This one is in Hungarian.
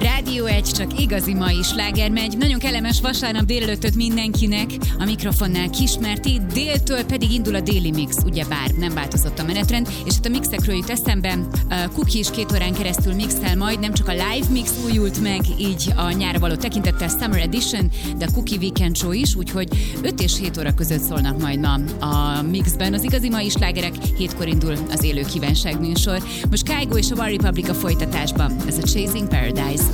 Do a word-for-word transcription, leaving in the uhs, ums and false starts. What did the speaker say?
Rádió egy, csak igazi mai sláger megy. Nagyon kellemes vasárnap délelőttöt mindenkinek. A mikrofonnál Kismerti, déltől pedig indul a déli mix, ugyebár nem változott a menetrend. És hát a mixekről jut eszembe, Kuki is két órán keresztül mixel majd, nem csak a live mix újult meg, így a nyárra való tekintettel Summer Edition, de a Kuki Weekend Show is, úgyhogy öt és hét óra között szólnak majd ma a mixben. Az igazi mai slágerek, hétkor indul az élő kívánság műsor. Most Kygo és a One Republic a folytatásban. Ez a Chasing Paradise.